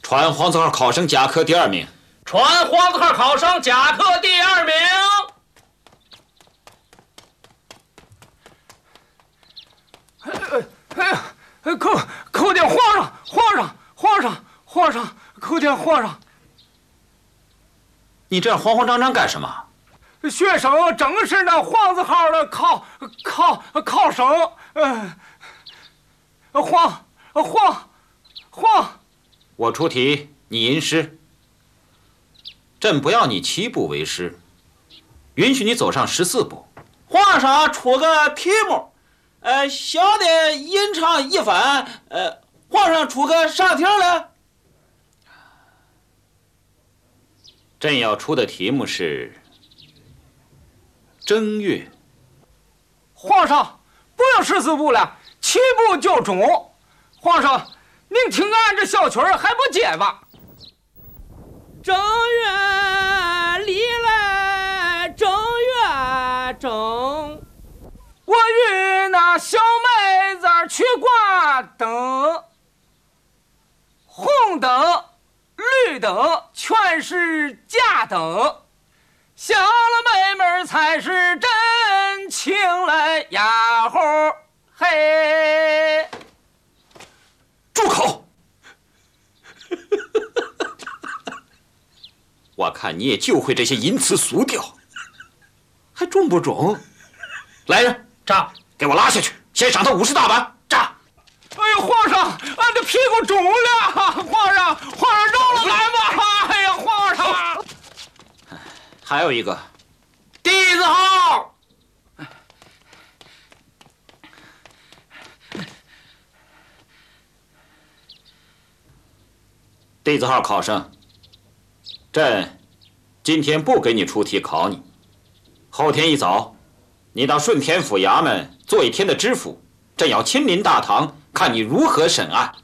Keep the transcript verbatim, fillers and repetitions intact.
传黄字号考生甲科第二名。 传黄字号考生甲科第二名。 哎呀，叩叩见皇上，皇上，皇上，皇上，叩见皇上。 你这样慌慌张张干什么？ 学生正是那黄字号的考考考生。嗯、呃，皇皇皇。 我出题，你吟诗。朕不要你七步为诗，允许你走上十四步。 皇上出个题目，呃，小的吟唱一番，呃，皇上出个啥题了？ 朕要出的题目是正月。 皇上，不用十四步了，七步就中。皇上，您听俺这小曲儿还不结巴？ 正月里来正月正， 我与那小妹子去挂灯，红灯绿灯全是假灯，小了妹妹才是真情来丫鬟嘿。 住口！我看你也就会这些淫词俗调，还中不中？来人， 炸！ 给我拉下去，先赏他五十大板。炸！ 哎呀，皇上，俺的屁股肿了！皇上，皇上饶了俺吧！哎呀，皇上！ 还有一个， 地字号。 地字号考生，朕今天不给你出题考你，后天一早，你到顺天府衙门做一天的知府，朕要亲临大堂，看你如何审案。